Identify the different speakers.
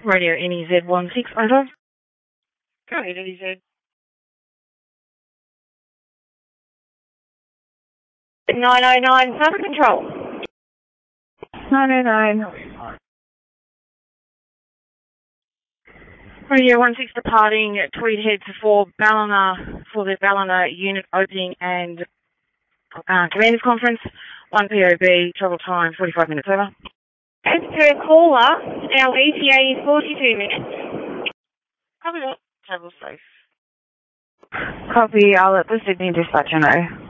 Speaker 1: Radio NEZ 16, over. Go ahead, NEZ. 909, Cyber Control. 909. Radio 16 departing Tweed Heads for Ballina, for the Ballina unit opening and commanders conference. 1 POB, travel time 45 minutes, over. As per caller, our ETA is 42 minutes. Copy that. Travel safe.
Speaker 2: Copy, I'll let the Sydney dispatcher know.